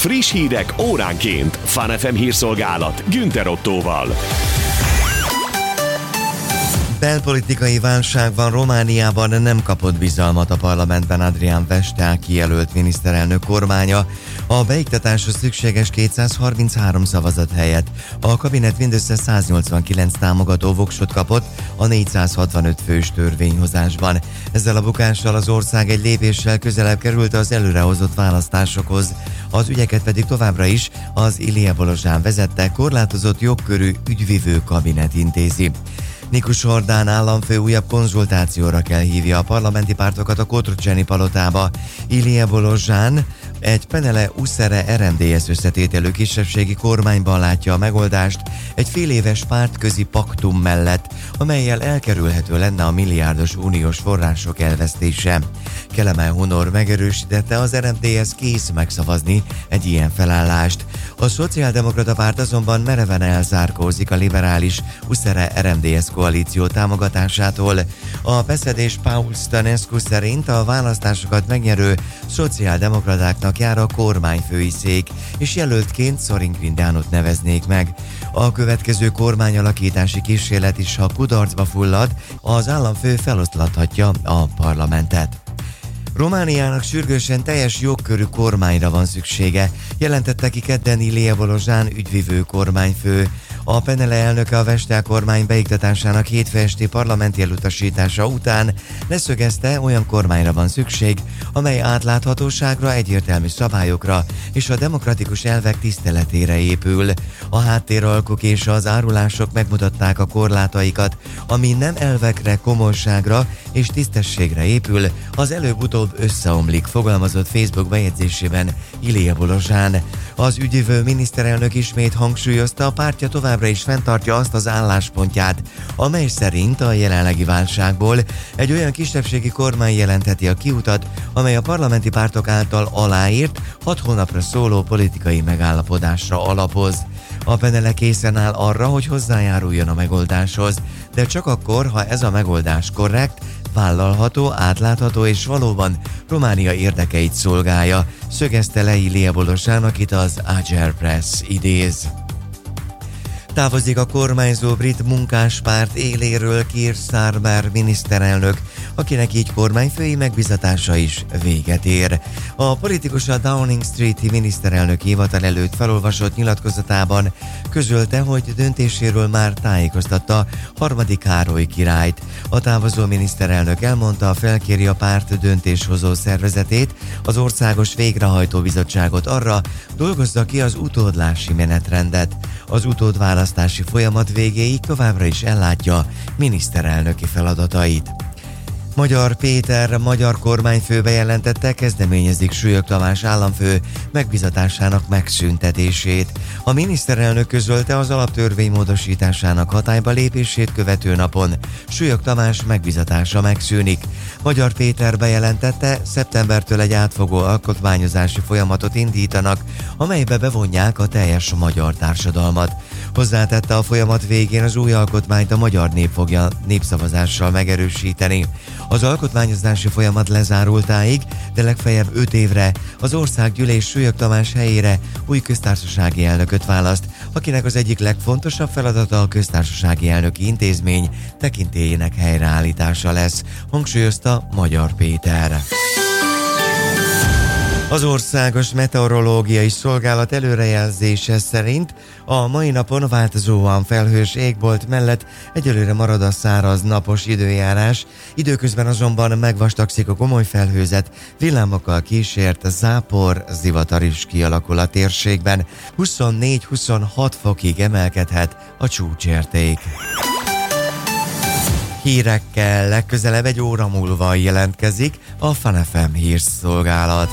Friss hírek óránként. Fun FM hírszolgálat Günther Ottóval. Belpolitikai válság van Romániában, nem kapott bizalmat a parlamentben Adrian Vestel kijelölt miniszterelnök kormánya. A beiktatáshoz szükséges 233 szavazat helyett a kabinet mindössze 189 támogató voksot kapott a 465 fős törvényhozásban. Ezzel a bukással az ország egy lépéssel közelebb került az előrehozott választásokhoz. Az ügyeket pedig továbbra is az Ilie Bolozsán vezette korlátozott jogkörű ügyvivő kabinet intézi. Nikus Hordán államfő újabb konzultációra kell hívja a parlamenti pártokat a Cotroceni palotába. Ilie Bolozsán egy Penele Uszere RMDS összetételű kisebbségi kormányban látja a megoldást egy féléves pártközi paktum mellett, amellyel elkerülhető lenne a milliárdos uniós források elvesztése. Kelemen Honor megerősítette, az RMDS kész megszavazni egy ilyen felállást. A Szociáldemokrata Párt azonban mereven elzárkózik a liberális Uszere RMDS koalíció támogatásától. A PESED és Paul Stanescu szerint a választásokat megnyerő szociáldemokratáknak jár a kormányfői szék, és jelöltként Sorin Grindánot neveznék meg. A következő kormányalakítási kísérlet is, ha kudarcba fullad, az államfő feloszlathatja a parlamentet. Romániának sürgősen teljes jogkörű kormányra van szüksége, jelentette ki kedden Ilie Bolozsán ügyvivő kormányfő. A Penele elnöke a Vestel kormány beiktatásának hétfő esti parlamenti elutasítása után leszögezte, olyan kormányra van szükség, amely átláthatóságra, egyértelmű szabályokra és a demokratikus elvek tiszteletére épül. A háttéralkuk és az árulások megmutatták a korlátaikat, ami nem elvekre, komolyságra és tisztességre épül, az előbb-utóbb összeomlik, fogalmazott Facebook bejegyzésében Ilie Bolozsán. Az ügyvivő miniszterelnök ismét hangsúlyozta, a pártja továbbra is fenntartja azt az álláspontját, amely szerint a jelenlegi válságból egy olyan kisebbségi kormány jelentheti a kiutat, amely a parlamenti pártok által aláírt 6 hónapra szóló politikai megállapodásra alapoz. A Penele készen áll arra, hogy hozzájáruljon a megoldáshoz, de csak akkor, ha ez a megoldás korrekt, vállalható, átlátható és valóban Románia érdekeit szolgálja, szögezte le Ilie Bolozsán, akit az Ager Press idéz. Távozik a kormányzó brit munkáspárt éléről Keir Starmer miniszterelnök, akinek így kormányfői megbízatása is véget ér. A politikus a Downing Street-i miniszterelnök hivatal előtt felolvasott nyilatkozatában közölte, hogy döntéséről már tájékoztatta harmadik Károly királyt. A távozó miniszterelnök elmondta, felkéri a párt döntéshozó szervezetét, az Országos Végrehajtó Bizottságot arra, dolgozza ki az utódlási menetrendet. Az utódválasztási folyamat végéig továbbra is ellátja miniszterelnöki feladatait. Magyar Péter magyar kormányfő bejelentette, kezdeményezik Súlyog Tamás államfő megbízatásának megszüntetését. A miniszterelnök közölte, az alaptörvény módosításának hatályba lépését követő napon Súlyog Tamás megbízatása megszűnik. Magyar Péter bejelentette, szeptembertől egy átfogó alkotmányozási folyamatot indítanak, amelybe bevonják a teljes magyar társadalmat. Hozzátette, a folyamat végén az új alkotmányt a magyar nép fogja népszavazással megerősíteni. Az alkotmányozási folyamat lezárultáig, de legfeljebb 5 évre az Országgyűlés Súlyog Tamás helyére új köztársasági elnököt választ, akinek az egyik legfontosabb feladata a köztársasági elnöki intézmény tekintélyének helyreállítása lesz, hangsúlyozta Magyar Péter. Az Országos Meteorológiai Szolgálat előrejelzése szerint a mai napon változóan felhős égbolt mellett egyelőre marad a száraz napos időjárás, időközben azonban megvastagszik a komoly felhőzet, villámokkal kísért zápor, zivatar is kialakul a térségben, 24-26 fokig emelkedhet a csúcsérték. Hírekkel legközelebb 1 óra múlva jelentkezik a Fun FM hírszolgálat.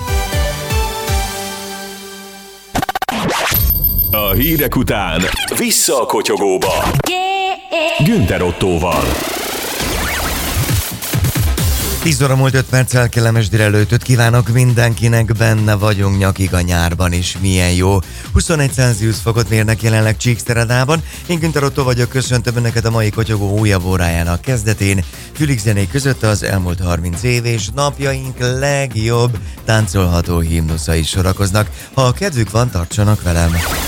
A hírek után vissza a kotyogóba. Günther Ottóval. 10 óra múlt 5 perccel, kellemes délelőtöt kívánok mindenkinek, benne vagyunk nyakig a nyárban, és milyen jó. 21 Celsius fokot mérnek jelenleg Csíkszeredában. Én Günther Ottó vagyok, köszöntöm Önöket a mai kotyogó újabb órájának kezdetén. Fülig zenék között az elmúlt 30 év és napjaink legjobb táncolható himnuszai sorakoznak. Ha kedvük van, tartsanak velem!